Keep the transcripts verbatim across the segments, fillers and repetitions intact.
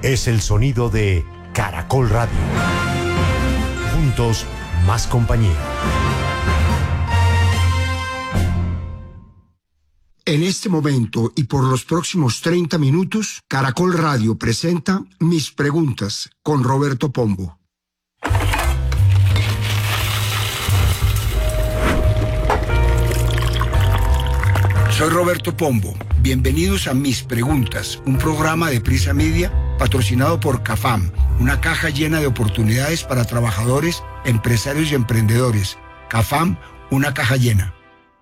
es el sonido de Caracol Radio. Juntos, más compañía. En este momento y por los próximos treinta minutos, Caracol Radio presenta Mis Preguntas con Roberto Pombo. Soy Roberto Pombo. Bienvenidos a Mis Preguntas, un programa de Prisa Media patrocinado por CAFAM, una caja llena de oportunidades para trabajadores, empresarios y emprendedores. CAFAM, una caja llena.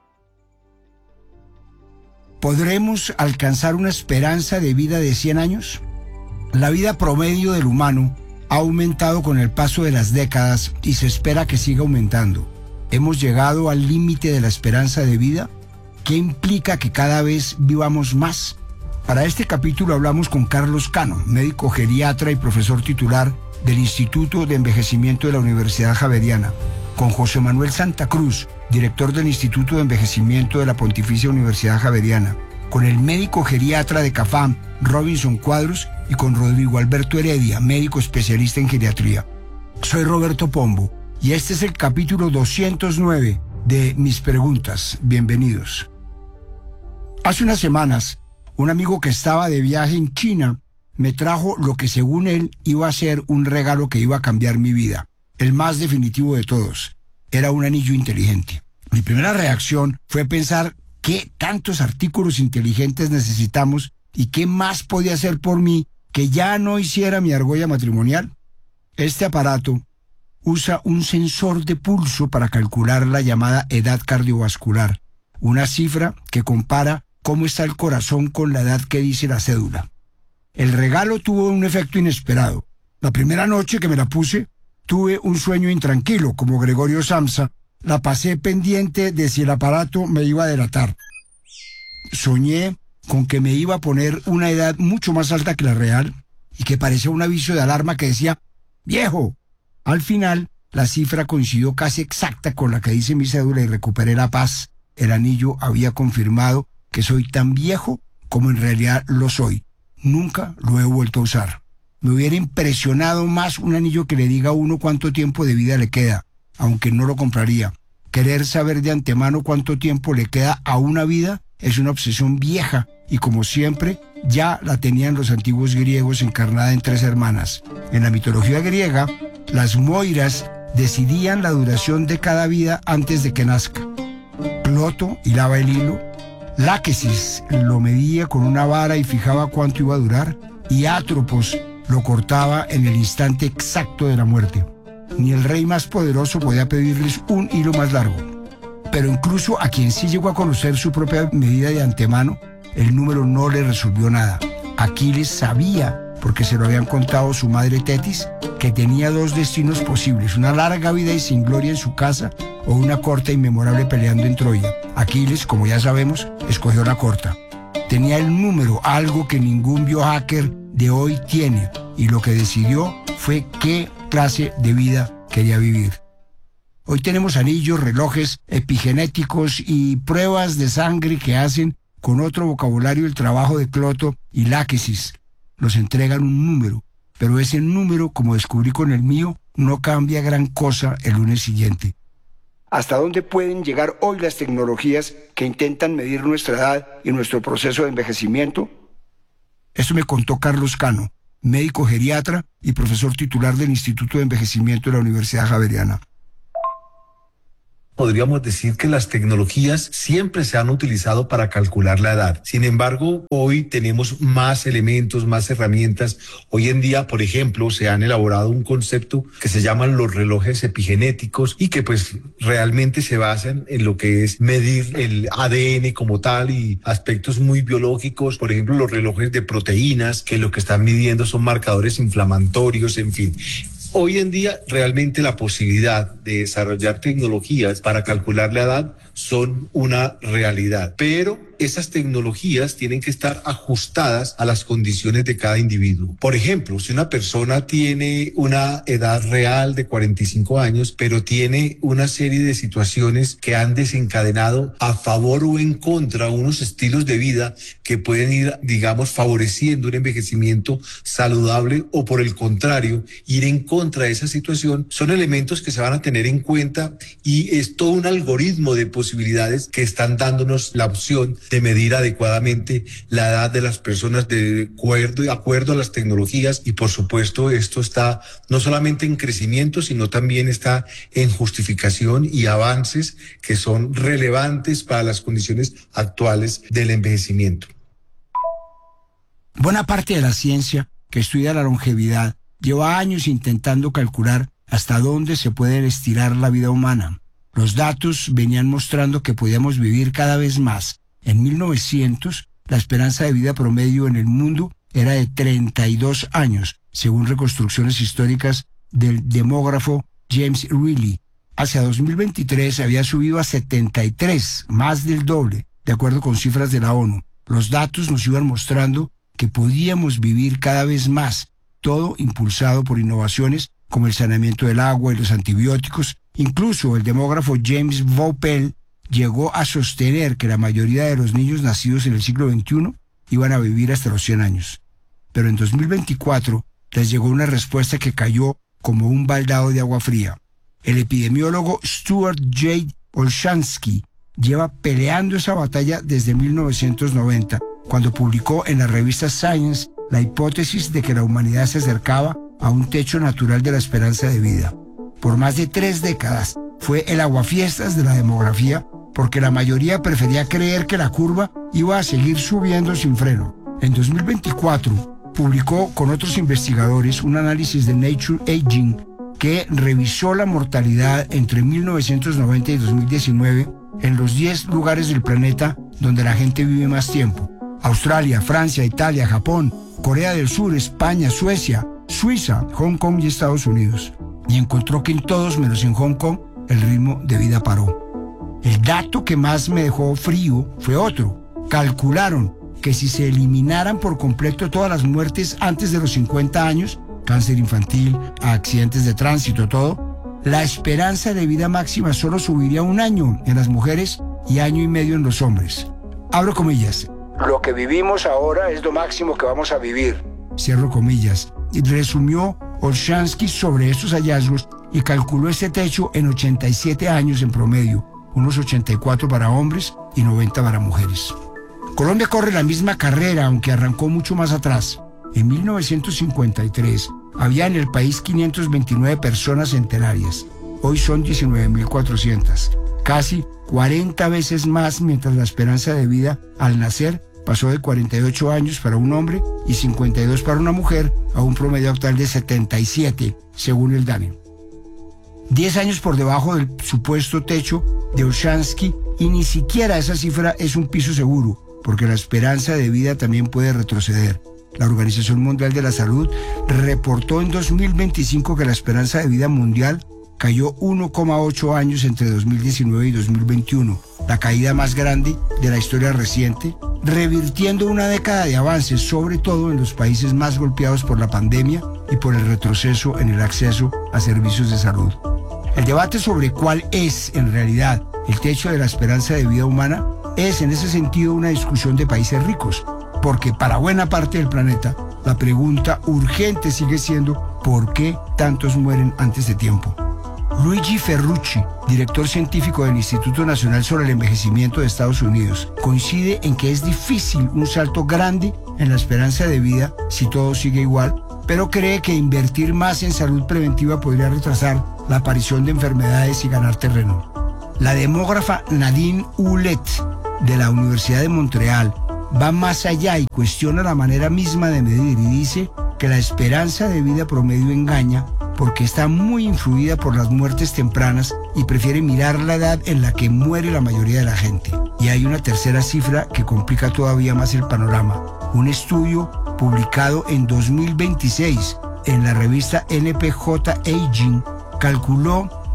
¿Podremos alcanzar una esperanza de vida de cien años? La vida promedio del humano ha aumentado con el paso de las décadas y se espera que siga aumentando. ¿Hemos llegado al límite de la esperanza de vida? ¿Qué implica que cada vez vivamos más? Para este capítulo hablamos con Carlos Cano, médico geriatra y profesor titular del Instituto de Envejecimiento de la Universidad Javeriana, con José Manuel Santa Cruz, director del Instituto de Envejecimiento de la Pontificia Universidad Javeriana, con el médico geriatra de CAFAM, Robinson Cuadros, y con Rodrigo Alberto Heredia, médico especialista en geriatría. Soy Roberto Pombo y este es el capítulo doscientos nueve de Mis Preguntas. Bienvenidos. Hace unas semanas, un amigo que estaba de viaje en China me trajo lo que según él iba a ser un regalo que iba a cambiar mi vida, el más definitivo de todos. Era un anillo inteligente. Mi primera reacción fue pensar qué tantos artículos inteligentes necesitamos y qué más podía hacer por mí que ya no hiciera mi argolla matrimonial. Este aparato usa un sensor de pulso para calcular la llamada edad cardiovascular, una cifra que compara cómo está el corazón con la edad que dice la cédula. El regalo tuvo un efecto inesperado. La primera noche que me la puse, tuve un sueño intranquilo, como Gregorio Samsa. La pasé pendiente de si el aparato me iba a delatar. Soñé con que me iba a poner una edad mucho más alta que la real y que parecía un aviso de alarma que decía ¡viejo! Al final, la cifra coincidió casi exacta con la que dice mi cédula y recuperé la paz. El anillo había confirmado que soy tan viejo como en realidad lo soy. Nunca lo he vuelto a usar. Me hubiera impresionado más un anillo que le diga a uno cuánto tiempo de vida le queda, aunque no lo compraría. Querer saber de antemano cuánto tiempo le queda a una vida es una obsesión vieja y, como siempre, ya la tenían los antiguos griegos encarnada en tres hermanas. En la mitología griega, las moiras decidían la duración de cada vida antes de que nazca. Cloto hilaba el hilo, Láquesis lo medía con una vara y fijaba cuánto iba a durar, y Atropos lo cortaba en el instante exacto de la muerte. Ni el rey más poderoso podía pedirles un hilo más largo. Pero incluso a quien sí llegó a conocer su propia medida de antemano, el número no le resolvió nada. Aquiles sabía, porque se lo habían contado su madre Tetis, que tenía dos destinos posibles: una larga vida y sin gloria en su casa, o una corta y memorable peleando en Troya. Aquiles, como ya sabemos, escogió la corta. Tenía el número, algo que ningún biohacker de hoy tiene, y lo que decidió fue qué clase de vida quería vivir. Hoy tenemos anillos, relojes epigenéticos y pruebas de sangre que hacen con otro vocabulario el trabajo de Cloto y Láquesis. Nos entregan un número, pero ese número, como descubrí con el mío, no cambia gran cosa el lunes siguiente. ¿Hasta dónde pueden llegar hoy las tecnologías que intentan medir nuestra edad y nuestro proceso de envejecimiento? Eso me contó Carlos Cano, médico geriatra y profesor titular del Instituto de Envejecimiento de la Universidad Javeriana. Podríamos decir que las tecnologías siempre se han utilizado para calcular la edad. Sin embargo, hoy tenemos más elementos, más herramientas. Hoy en día, por ejemplo, se han elaborado un concepto que se llaman los relojes epigenéticos y que pues realmente se basan en lo que es medir el A D N como tal y aspectos muy biológicos. Por ejemplo, los relojes de proteínas, que lo que están midiendo son marcadores inflamatorios, en fin. Hoy en día realmente la posibilidad de desarrollar tecnologías para calcular la edad son una realidad. Pero esas tecnologías tienen que estar ajustadas a las condiciones de cada individuo. Por ejemplo, si una persona tiene una edad real de cuarenta y cinco años, pero tiene una serie de situaciones que han desencadenado a favor o en contra unos estilos de vida que pueden ir, digamos, favoreciendo un envejecimiento saludable o por el contrario, ir en contra de esa situación, son elementos que se van a tener en cuenta y es todo un algoritmo de posibilidades que están dándonos la opción de medir adecuadamente la edad de las personas de acuerdo, de acuerdo a las tecnologías y por supuesto esto está no solamente en crecimiento sino también está en justificación y avances que son relevantes para las condiciones actuales del envejecimiento. Buena parte de la ciencia que estudia la longevidad lleva años intentando calcular hasta dónde se puede estirar la vida humana. Los datos venían mostrando que podíamos vivir cada vez más. En mil novecientos, la esperanza de vida promedio en el mundo era de treinta y dos años, según reconstrucciones históricas del demógrafo James Reilly. Hacia dos mil veintitrés había subido a setenta y tres, más del doble, de acuerdo con cifras de la ONU. Los datos nos iban mostrando que podíamos vivir cada vez más, todo impulsado por innovaciones como el saneamiento del agua y los antibióticos. Incluso el demógrafo James Vaupel llegó a sostener que la mayoría de los niños nacidos en el siglo veintiuno iban a vivir hasta los cien años. Pero en dos mil veinticuatro les llegó una respuesta que cayó como un baldado de agua fría. El epidemiólogo Stuart J. Olshansky lleva peleando esa batalla desde mil novecientos noventa, cuando publicó en la revista Science la hipótesis de que la humanidad se acercaba a un techo natural de la esperanza de vida. Por más de tres décadas fue el aguafiestas de la demografía porque la mayoría prefería creer que la curva iba a seguir subiendo sin freno. En dos mil veinticuatro publicó con otros investigadores un análisis de Nature Aging que revisó la mortalidad entre mil novecientos noventa y dos mil diecinueve en los diez lugares del planeta donde la gente vive más tiempo: Australia, Francia, Italia, Japón, Corea del Sur, España, Suecia, Suiza, Hong Kong y Estados Unidos. Y encontró que en todos menos en Hong Kong el ritmo de vida paró. El dato que más me dejó frío fue otro. Calcularon que si se eliminaran por completo todas las muertes antes de los cincuenta años, cáncer infantil, accidentes de tránsito, todo, la esperanza de vida máxima solo subiría un año en las mujeres y año y medio en los hombres. Abro comillas. Lo que vivimos ahora es lo máximo que vamos a vivir. Cierro comillas. Y resumió Olshansky sobre estos hallazgos y calculó este techo en ochenta y siete años en promedio, unos ochenta y cuatro para hombres y noventa para mujeres. Colombia corre la misma carrera, aunque arrancó mucho más atrás. En mil novecientos cincuenta y tres había en el país quinientas veintinueve personas centenarias. Hoy son diecinueve mil cuatrocientas, casi cuarenta veces más, mientras la esperanza de vida al nacer pasó de cuarenta y ocho años para un hombre y cincuenta y dos para una mujer a un promedio actual de setenta y siete, según el D A N E. diez años por debajo del supuesto techo de Olshansky, y ni siquiera esa cifra es un piso seguro, porque la esperanza de vida también puede retroceder. La Organización Mundial de la Salud reportó en dos mil veinticinco que la esperanza de vida mundial cayó uno coma ocho años entre dos mil diecinueve y dos mil veintiuno, la caída más grande de la historia reciente, revirtiendo una década de avances, sobre todo en los países más golpeados por la pandemia y por el retroceso en el acceso a servicios de salud. El debate sobre cuál es, en realidad, el techo de la esperanza de vida humana es, en ese sentido, una discusión de países ricos, porque para buena parte del planeta, la pregunta urgente sigue siendo ¿por qué tantos mueren antes de tiempo? Luigi Ferrucci, director científico del Instituto Nacional sobre el Envejecimiento de Estados Unidos, coincide en que es difícil un salto grande en la esperanza de vida si todo sigue igual, pero cree que invertir más en salud preventiva podría retrasar la aparición de enfermedades y ganar terreno. La demógrafa Nadine Ouellet, de la Universidad de Montreal, va más allá y cuestiona la manera misma de medir y dice que la esperanza de vida promedio engaña porque está muy influida por las muertes tempranas y prefiere mirar la edad en la que muere la mayoría de la gente. Y hay una tercera cifra que complica todavía más el panorama. Un estudio publicado en dos mil veintiséis en la revista N P J Aging calculó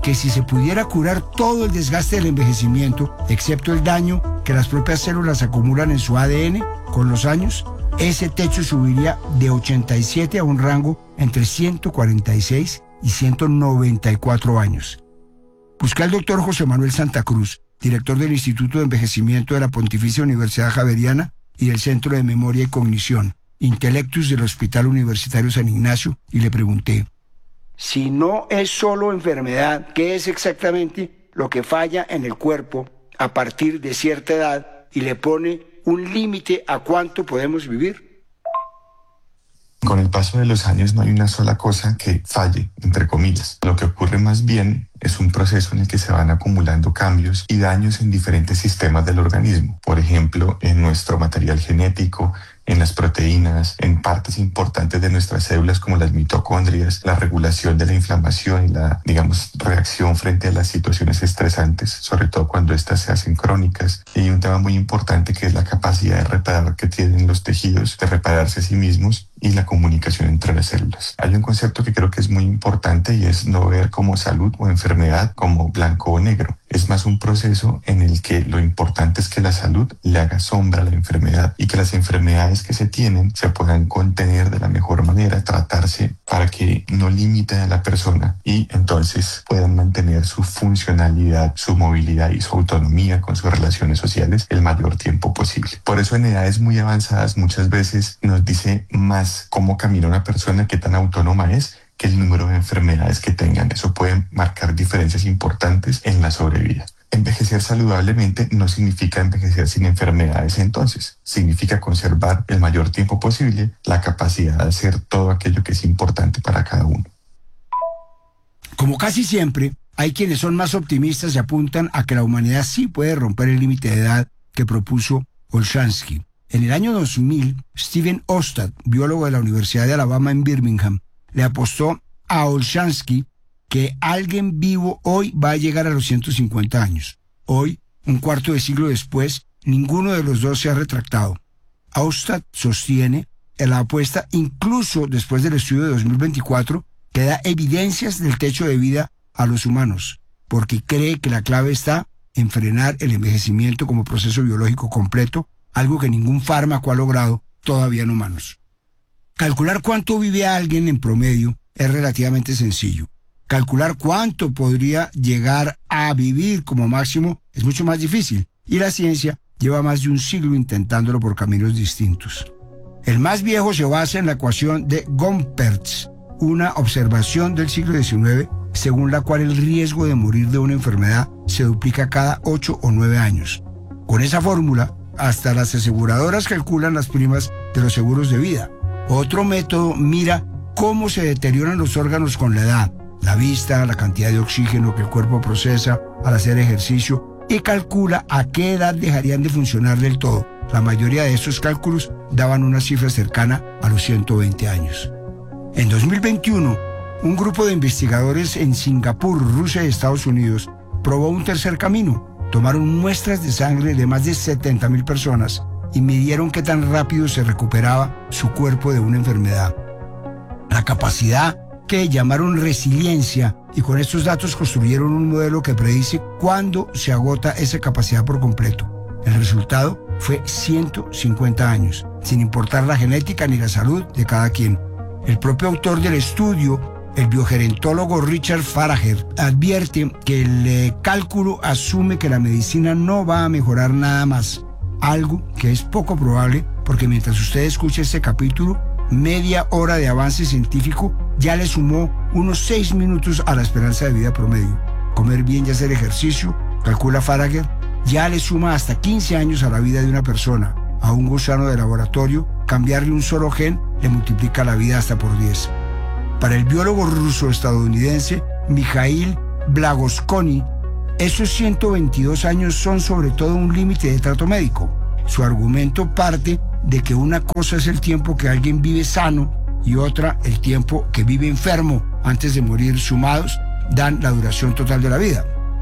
que si se pudiera curar todo el desgaste del envejecimiento, excepto el daño que las propias células acumulan en su A D N con los años, ese techo subiría de ochenta y siete a un rango entre ciento cuarenta y seis y ciento noventa y cuatro años. Busqué al doctor José Manuel Santa Cruz, director del Instituto de Envejecimiento de la Pontificia Universidad Javeriana y del Centro de Memoria y Cognición, Intellectus del Hospital Universitario San Ignacio, y le pregunté: si no es solo enfermedad, ¿qué es exactamente lo que falla en el cuerpo a partir de cierta edad y le pone un límite a cuánto podemos vivir? Con el paso de los años no hay una sola cosa que falle, entre comillas. Lo que ocurre más bien es un proceso en el que se van acumulando cambios y daños en diferentes sistemas del organismo. Por ejemplo, en nuestro material genético, en las proteínas, en partes importantes de nuestras células como las mitocondrias, la regulación de la inflamación y la, digamos, reacción frente a las situaciones estresantes, sobre todo cuando éstas se hacen crónicas. Y hay un tema muy importante que es la capacidad de reparar que tienen los tejidos, de repararse a sí mismos, y la comunicación entre las células. Hay un concepto que creo que es muy importante y es no ver como salud o enfermedad como blanco o negro. Es más un proceso en el que lo importante es que la salud le haga sombra a la enfermedad y que las enfermedades que se tienen se puedan contener de la mejor manera, tratarse para que no limiten a la persona y entonces puedan mantener su funcionalidad, su movilidad y su autonomía con sus relaciones sociales el mayor tiempo posible. Por eso en edades muy avanzadas muchas veces nos dice más cómo camina una persona, qué tan autónoma es, que el número de enfermedades que tengan. Eso puede marcar diferencias importantes en la sobrevida. Envejecer saludablemente no significa envejecer sin enfermedades, entonces significa conservar el mayor tiempo posible la capacidad de hacer todo aquello que es importante para cada uno. Como casi siempre, hay quienes son más optimistas y apuntan a que la humanidad sí puede romper el límite de edad que propuso Olshansky. En el año dos mil, Steven Ostad, biólogo de la Universidad de Alabama en Birmingham, le apostó a Olshansky que alguien vivo hoy va a llegar a los ciento cincuenta años. Hoy, un cuarto de siglo después, ninguno de los dos se ha retractado. Ostad sostiene en la apuesta, incluso después del estudio de dos mil veinticuatro, que da evidencias del techo de vida a los humanos, porque cree que la clave está en frenar el envejecimiento como proceso biológico completo, algo que ningún fármaco ha logrado todavía en humanos. Calcular cuánto vive alguien en promedio es relativamente sencillo. Calcular cuánto podría llegar a vivir como máximo es mucho más difícil, y la ciencia lleva más de un siglo intentándolo por caminos distintos. El más viejo se basa en la ecuación de Gompertz, una observación del siglo diecinueve, según la cual el riesgo de morir de una enfermedad se duplica cada ocho o nueve años. Con esa fórmula, hasta las aseguradoras calculan las primas de los seguros de vida. Otro método mira cómo se deterioran los órganos con la edad, la vista, la cantidad de oxígeno que el cuerpo procesa al hacer ejercicio, y calcula a qué edad dejarían de funcionar del todo. La mayoría de estos cálculos daban una cifra cercana a los ciento veinte años. En dos mil veintiuno, un grupo de investigadores en Singapur, Rusia y Estados Unidos probó un tercer camino. Tomaron muestras de sangre de más de setenta mil personas y midieron qué tan rápido se recuperaba su cuerpo de una enfermedad. La capacidad que llamaron resiliencia, y con estos datos construyeron un modelo que predice cuándo se agota esa capacidad por completo. El resultado fue ciento cincuenta años, sin importar la genética ni la salud de cada quien. El propio autor del estudio, el biogerontólogo Richard Faragher, advierte que el eh, cálculo asume que la medicina no va a mejorar nada más, algo que es poco probable porque mientras usted escucha este capítulo, media hora de avance científico ya le sumó unos seis minutos a la esperanza de vida promedio. Comer bien y hacer ejercicio, calcula Faragher, ya le suma hasta quince años a la vida de una persona. A un gusano de laboratorio, cambiarle un solo gen le multiplica la vida hasta por diez. Para el biólogo ruso-estadounidense Mikhail Blagoskoni, esos ciento veintidós años son sobre todo un límite de trato médico. Su argumento parte de que una cosa es el tiempo que alguien vive sano y otra el tiempo que vive enfermo antes de morir. Sumados dan la duración total de la vida.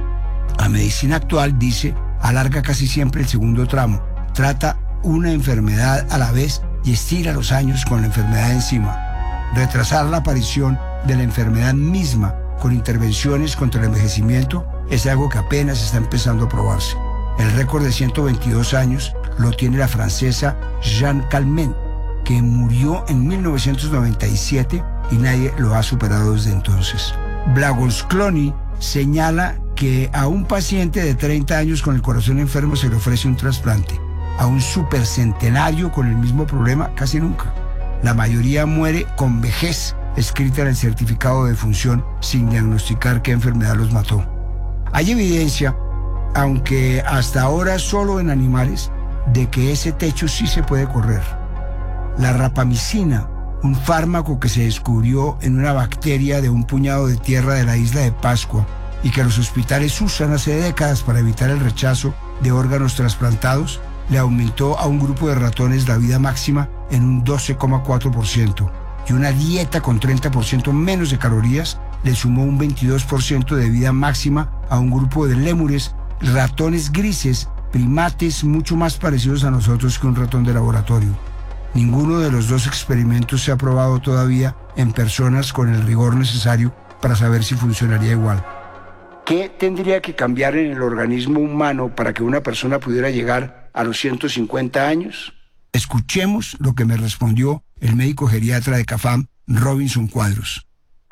La medicina actual, dice, alarga casi siempre el segundo tramo, trata una enfermedad a la vez y estira los años con la enfermedad encima. Retrasar la aparición de la enfermedad misma con intervenciones contra el envejecimiento es algo que apenas está empezando a probarse. El récord de ciento veintidós años lo tiene la francesa Jeanne Calment, que murió en mil novecientos noventa y siete y nadie lo ha superado desde entonces. Blagoscloni señala que a un paciente de treinta años con el corazón enfermo se le ofrece un trasplante. A un supercentenario con el mismo problema, casi nunca. La mayoría muere con vejez escrita en el certificado de defunción sin diagnosticar qué enfermedad los mató. Hay evidencia, aunque hasta ahora solo en animales, de que ese techo sí se puede correr. La rapamicina, un fármaco que se descubrió en una bacteria de un puñado de tierra de la isla de Pascua y que los hospitales usan hace décadas para evitar el rechazo de órganos trasplantados, le aumentó a un grupo de ratones la vida máxima en un doce coma cuatro por ciento, y una dieta con treinta por ciento menos de calorías le sumó un veintidós por ciento de vida máxima a un grupo de lémures, ratones grises, primates mucho más parecidos a nosotros que un ratón de laboratorio. Ninguno de los dos experimentos se ha probado todavía en personas con el rigor necesario para saber si funcionaría igual. ¿Qué tendría que cambiar en el organismo humano para que una persona pudiera llegar a los ciento cincuenta años? Escuchemos lo que me respondió el médico geriatra de CAFAM, Robinson Cuadros.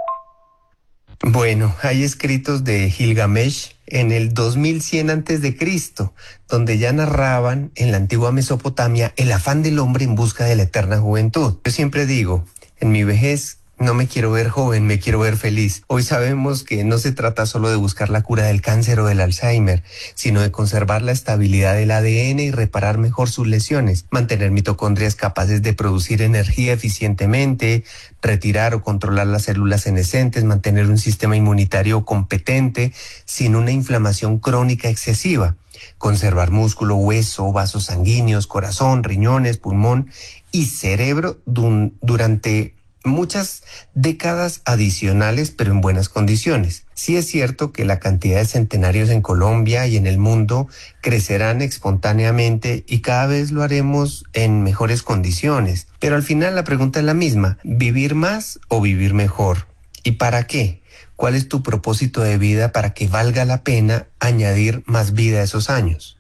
Bueno, hay escritos de Gilgamesh en el dos mil cien antes de Cristo, donde ya narraban en la antigua Mesopotamia el afán del hombre en busca de la eterna juventud. Yo siempre digo, en mi vejez no me quiero ver joven, me quiero ver feliz. Hoy sabemos que no se trata solo de buscar la cura del cáncer o del Alzheimer, sino de conservar la estabilidad del A D N y reparar mejor sus lesiones, mantener mitocondrias capaces de producir energía eficientemente, retirar o controlar las células senescentes, mantener un sistema inmunitario competente sin una inflamación crónica excesiva, conservar músculo, hueso, vasos sanguíneos, corazón, riñones, pulmón y cerebro dun- durante muchas décadas adicionales, pero en buenas condiciones. Sí es cierto que la cantidad de centenarios en Colombia y en el mundo crecerán espontáneamente y cada vez lo haremos en mejores condiciones. Pero al final la pregunta es la misma: ¿vivir más o vivir mejor? ¿Y para qué? ¿Cuál es tu propósito de vida para que valga la pena añadir más vida a esos años?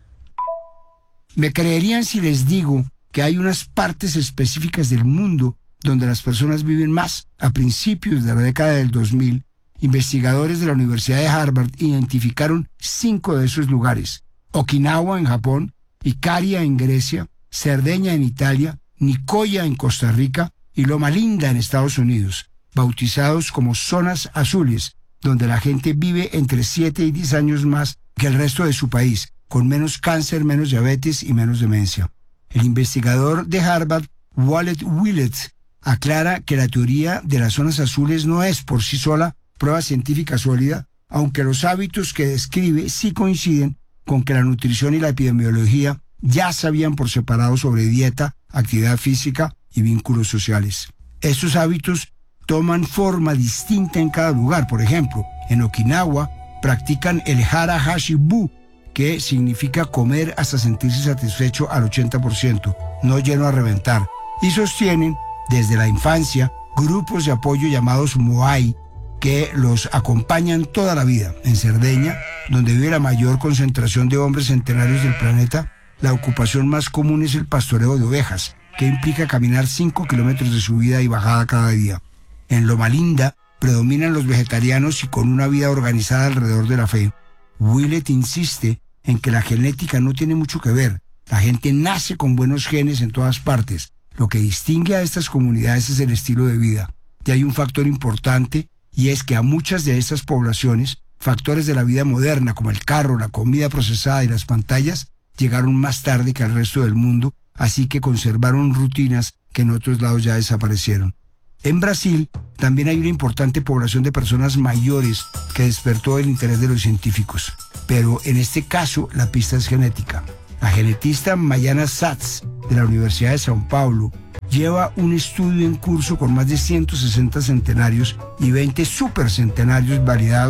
¿Me creerían si les digo que hay unas partes específicas del mundo donde las personas viven más? A principios de la década del dos mil, investigadores de la Universidad de Harvard identificaron cinco de esos lugares: Okinawa en Japón, Icaria en Grecia, Cerdeña en Italia, Nicoya en Costa Rica y Loma Linda en Estados Unidos, bautizados como zonas azules, donde la gente vive entre siete y diez años más que el resto de su país, con menos cáncer, menos diabetes y menos demencia. El investigador de Harvard, Wallet Willett, aclara que la teoría de las zonas azules no es por sí sola prueba científica sólida, aunque los hábitos que describe sí coinciden con que la nutrición y la epidemiología ya sabían por separado sobre dieta, actividad física y vínculos sociales. Estos hábitos toman forma distinta en cada lugar. Por ejemplo, en Okinawa practican el Hara Hashi Bu, que significa comer hasta sentirse satisfecho al ochenta por ciento, no lleno a reventar, y sostienen desde la infancia grupos de apoyo llamados Moai, que los acompañan toda la vida. En Cerdeña, donde vive la mayor concentración de hombres centenarios del planeta, la ocupación más común es el pastoreo de ovejas, que implica caminar cinco kilómetros de subida y bajada cada día. En Loma Linda predominan los vegetarianos y con una vida organizada alrededor de la fe. Willett insiste en que la genética no tiene mucho que ver. La gente nace con buenos genes en todas partes. Lo que distingue a estas comunidades es el estilo de vida. Y hay un factor importante, y es que a muchas de estas poblaciones, factores de la vida moderna como el carro, la comida procesada y las pantallas, llegaron más tarde que al resto del mundo, así que conservaron rutinas que en otros lados ya desaparecieron. En Brasil también hay una importante población de personas mayores que despertó el interés de los científicos, pero en este caso la pista es genética. La genetista Mariana Satz, de la Universidad de São Paulo, lleva un estudio en curso con más de ciento sesenta centenarios y veinte supercentenarios validados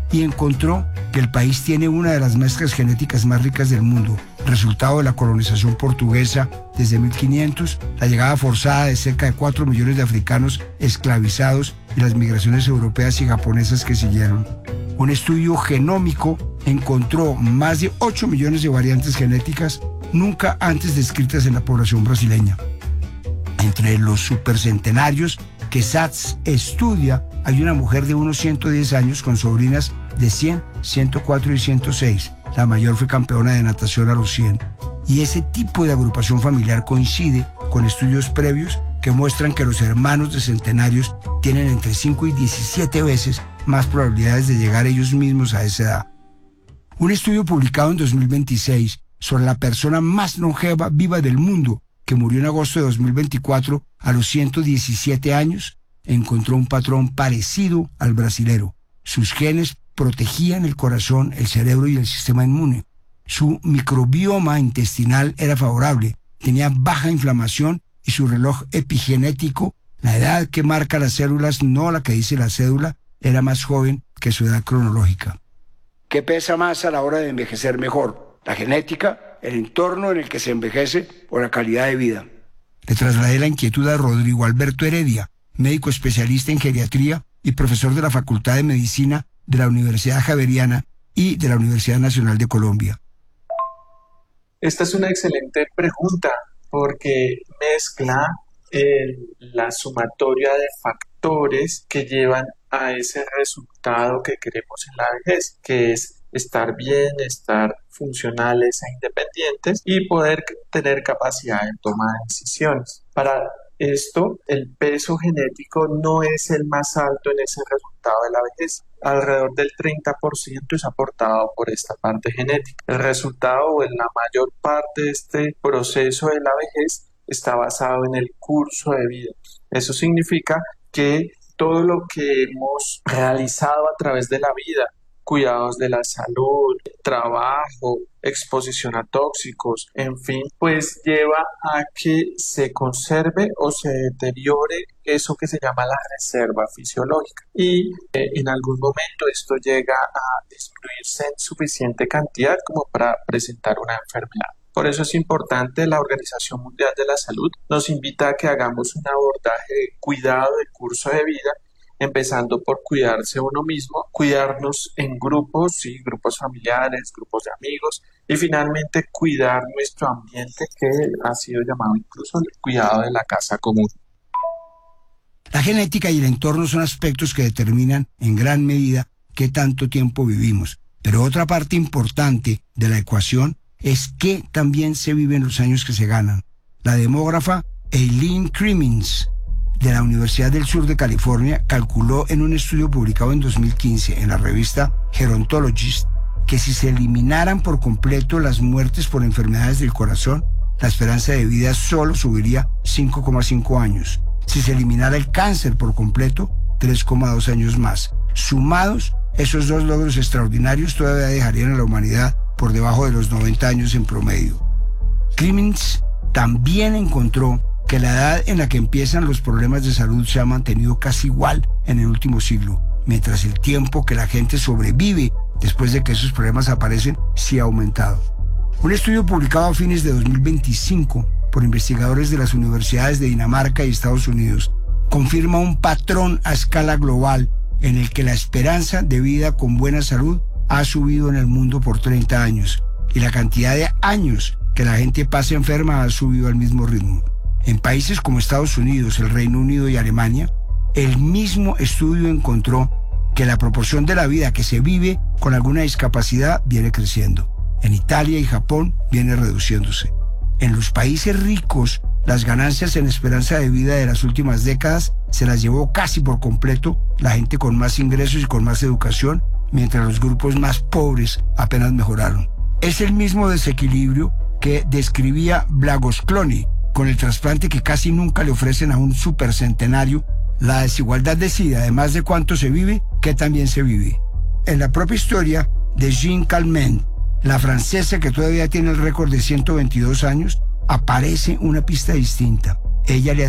y encontró que el país tiene una de las mezclas genéticas más ricas del mundo, resultado de la colonización portuguesa desde mil quinientos, la llegada forzada de cerca de cuatro millones de africanos esclavizados y las migraciones europeas y japonesas que siguieron. Un estudio genómico encontró más de ocho millones de variantes genéticas nunca antes descritas en la población brasileña. Entre los supercentenarios que S A T S estudia, hay una mujer de unos ciento diez años con sobrinas de cien, ciento cuatro y ciento seis. La mayor fue campeona de natación a los cien. Y ese tipo de agrupación familiar coincide con estudios previos que muestran que los hermanos de centenarios tienen entre cinco y diecisiete veces más probabilidades de llegar ellos mismos a esa edad. Un estudio publicado en dos mil veintiséis sobre la persona más longeva viva del mundo, que murió en agosto de dos mil veinticuatro a los ciento diecisiete años, encontró un patrón parecido al brasilero. Sus genes protegían el corazón, el cerebro y el sistema inmune. Su microbioma intestinal era favorable, tenía baja inflamación y su reloj epigenético, la edad que marca las células, no la que dice la cédula, era más joven que su edad cronológica. ¿Qué pesa más a la hora de envejecer mejor? ¿La genética, el entorno en el que se envejece o la calidad de vida? Le trasladé la inquietud a Rodrigo Alberto Heredia, médico especialista en geriatría y profesor de la Facultad de Medicina de la Universidad Javeriana y de la Universidad Nacional de Colombia. Esta es una excelente pregunta porque mezcla el, la sumatoria de factores que llevan a ese resultado que queremos en la vejez, que es estar bien, estar funcionales e independientes y poder tener capacidad de toma de decisiones. Para esto, el peso genético no es el más alto en ese resultado de la vejez. Alrededor del treinta por ciento es aportado por esta parte genética. El resultado o en la mayor parte de este proceso de la vejez está basado en el curso de vida. Eso significa que todo lo que hemos realizado a través de la vida, cuidados de la salud, trabajo, exposición a tóxicos, en fin, pues lleva a que se conserve o se deteriore eso que se llama la reserva fisiológica y eh, en algún momento esto llega a disminuirse en suficiente cantidad como para presentar una enfermedad. Por eso es importante, la Organización Mundial de la Salud nos invita a que hagamos un abordaje de cuidado del curso de vida, empezando por cuidarse uno mismo, cuidarnos en grupos, sí, grupos familiares, grupos de amigos, y finalmente cuidar nuestro ambiente, que ha sido llamado incluso el cuidado de la casa común. La genética y el entorno son aspectos que determinan en gran medida qué tanto tiempo vivimos, pero otra parte importante de la ecuación es que también se vive en los años que se ganan. La demógrafa Eileen Crimmins, de la Universidad del Sur de California, calculó en un estudio publicado en dos mil quince en la revista Gerontologist que si se eliminaran por completo las muertes por enfermedades del corazón, la esperanza de vida solo subiría cinco coma cinco años. Si se eliminara el cáncer por completo, tres coma dos años más. Sumados, esos dos logros extraordinarios todavía dejarían a la humanidad por debajo de los noventa años en promedio. Crimmins también encontró que la edad en la que empiezan los problemas de salud se ha mantenido casi igual en el último siglo, mientras el tiempo que la gente sobrevive después de que esos problemas aparecen sí ha aumentado. Un estudio publicado a fines de dos mil veinticinco por investigadores de las universidades de Dinamarca y Estados Unidos confirma un patrón a escala global en el que la esperanza de vida con buena salud ha subido en el mundo por treinta años y la cantidad de años que la gente pasa enferma ha subido al mismo ritmo. En países como Estados Unidos, el Reino Unido y Alemania, el mismo estudio encontró que la proporción de la vida que se vive con alguna discapacidad viene creciendo. En Italia y Japón viene reduciéndose. En los países ricos, las ganancias en esperanza de vida de las últimas décadas se las llevó casi por completo la gente con más ingresos y con más educación, mientras los grupos más pobres apenas mejoraron. Es el mismo desequilibrio que describía Blagosklony con el trasplante que casi nunca le ofrecen a un supercentenario. La desigualdad decide, además de cuánto se vive, que también se vive. En la propia historia de Jeanne Calment, la francesa que todavía tiene el récord de ciento veintidós años, aparece una pista distinta. Ella le